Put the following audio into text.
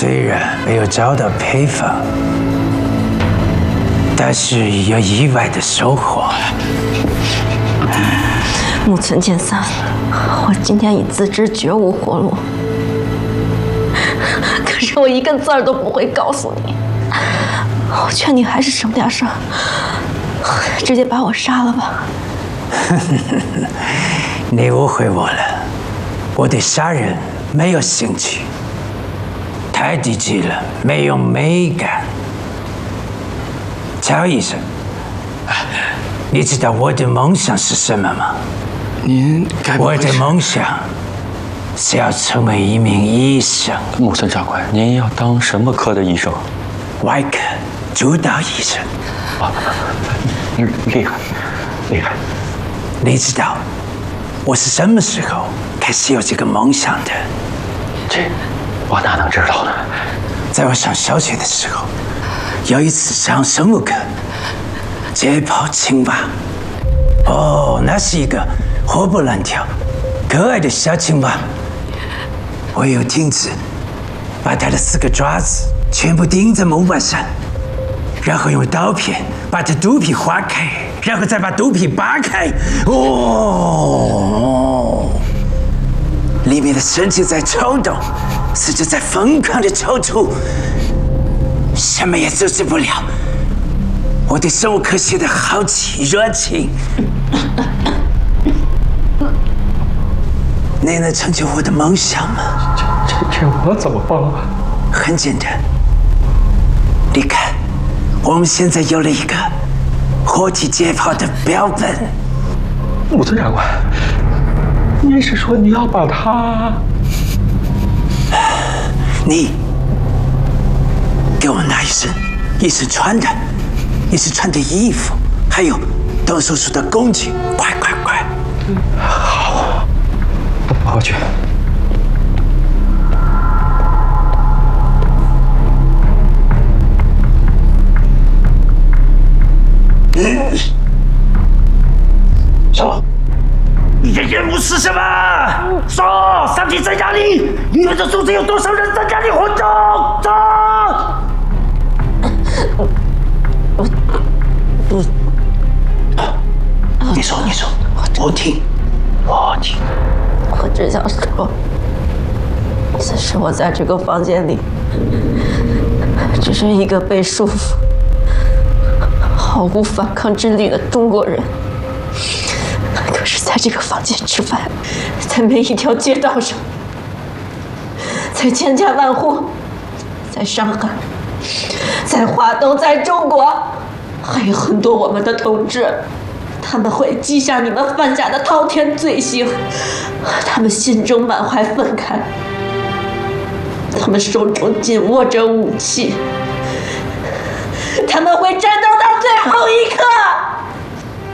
虽然没有找到配方，但是有意外的收获。 木村健三，我今天已自知绝无活路，可是我一个字儿都不会告诉你。我劝你还是省点事儿，直接把我杀了吧。 你误会我了，我对杀人没有兴趣，太低级了，没有美感。乔医生，你知道我的梦想是什么吗？ 您该不会是…… 我的梦想是要成为一名医生。 木村长官，您要当什么科的医生？ 外科主刀医生。 厉害，厉害！ 你知道我是什么时候开始有这个梦想的？ 这我哪能知道呢？ 在我上小学的时候，有一次上生物课，解剖青蛙。哦，那是一个活蹦乱跳、可爱的小青蛙。我用钉子把它的4个爪子全部钉在木板上，然后用刀片把它肚皮划开，然后再把肚皮扒开。哦，里面的身体在抽动，四肢在疯狂的抽搐，什么也阻止不了我对生物科学的好奇热情。你能成就我的梦想吗？ 这我怎么帮啊？ 很简单，你看，我们现在有了一个活体解剖的标本。 木村长官，您是说你要把它…… 你给我拿一身穿的衣服，还有动手术的工具，快！ 好，我去。 说，你的任务是什么？说，上级在哪里？医院的组织有多少人在家里活动？走！你说，我听。 我只想说，此时我在这个房间里，只是一个被束缚、毫无反抗之力的中国人。可是，在这个房间之外，在每一条街道上，在千家万户，在上海，在华东，在中国，还有很多我们的同志。他们会记下你们犯下的滔天罪行，他们心中满怀愤慨，他们手中紧握着武器，他们会战斗到最后一刻。